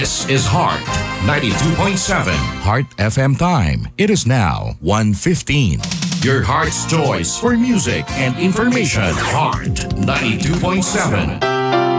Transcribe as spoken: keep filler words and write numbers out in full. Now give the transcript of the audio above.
This is Heart ninety-two point seven. Heart F M time. It is now one fifteen. Your heart's choice for music and information. Heart ninety-two point seven.